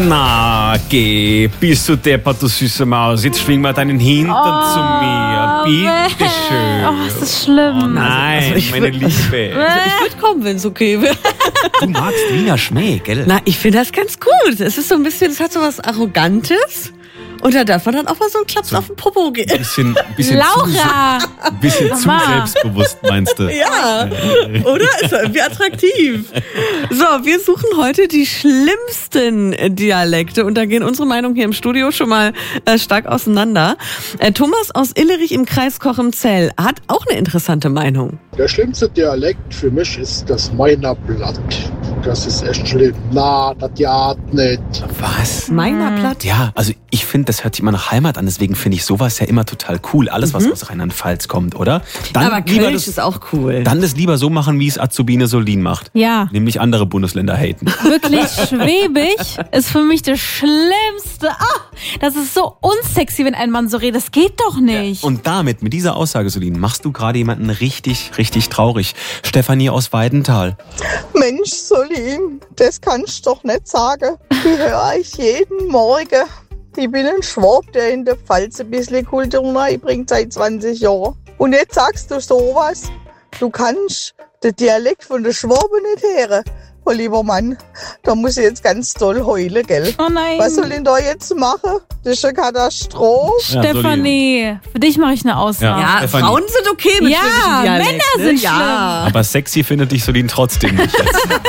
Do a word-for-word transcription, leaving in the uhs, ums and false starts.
Na, geh, bist du deppert, du süße Maus. Jetzt schwing mal deinen Hintern Oh, zu mir. Bitte schön. Oh, ist das schlimm. Oh nein, Also ich meine würd- Liebe. Ich würde kommen, wenn es okay wäre. Du magst Wiener Schmäh, gell? Na, ich finde das ganz gut. Es ist so ein bisschen, es hat so was Arrogantes. Und da darf man dann auch mal so einen Klaps auf den Popo geben. Bisschen, bisschen Laura! zu, bisschen zu Mama. selbstbewusst, meinst du? Ja, oder? Ist doch irgendwie attraktiv. So, wir suchen heute die schlimmsten Dialekte und da gehen unsere Meinungen hier im Studio schon mal äh, stark auseinander. Äh, Thomas aus Illerich im Kreis Cochem-Zell hat auch eine interessante Meinung. Der schlimmste Dialekt für mich ist das Meiner Blatt. Das ist echt schlimm. Na, das ja nicht. Was? Meiner Platt. Ja, also ich finde, das hört sich immer nach Heimat an, deswegen finde ich sowas ja immer total cool. Alles, was aus Rheinland-Pfalz kommt, oder? Dann Aber lieber Kölsch das, ist auch cool. dann das lieber so machen, wie es Azubine Solin macht. Ja, Nämlich andere Bundesländer haten. wirklich schwäbig ist für mich das Schlimmste. Ah, das ist so unsexy, wenn ein Mann so redet. Das geht doch nicht. Und damit, mit dieser Aussage, Solin, machst du gerade jemanden richtig, richtig traurig. Stefanie aus Weidenthal. Mensch, Solin, das kannst du doch nicht sagen. Die höre ich jeden Morgen. Ich bin ein Schwab, der in der Pfalz ein bisschen Kultur bringt seit zwanzig Jahren. Und jetzt sagst du sowas. Du kannst den Dialekt von der Schwaben nicht hören. Oh, lieber Mann, da muss ich jetzt ganz doll heulen, gell? Oh nein. Was soll ich da jetzt machen? Das ist eine Katastrophe. Ja, Stefanie, für dich mache ich eine Ausnahme. Ja, Stefanie. Frauen sind okay mit Ja, schwäbischen Dialekt, Männer ne? sind ja. Aber sexy findet dich Solin trotzdem nicht jetzt.